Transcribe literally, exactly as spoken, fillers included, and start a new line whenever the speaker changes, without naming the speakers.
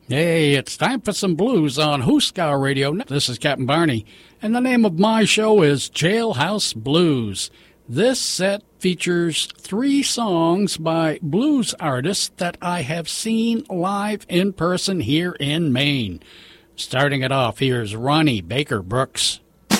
Hey, it's time for some blues on Hooskow Radio. This is Captain Barney, and the name of my show is Jailhouse Blues. This set features three songs by blues artists that I have seen live in person here in Maine. Starting it off, here's Ronnie Baker Brooks.